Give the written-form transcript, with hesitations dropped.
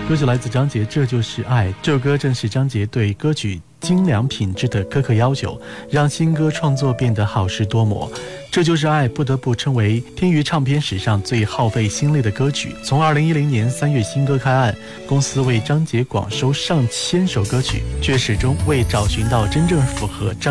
歌曲来自张杰，这就是爱。这首歌正是张杰对歌曲精良品质的苛刻要求，让新歌创作变得好事多磨。这就是爱不得不称为天娱唱片史上最耗费心力的歌曲。从2010年3月新歌开案，公司为张杰广收上千首歌曲，却始终未找寻到真正符合张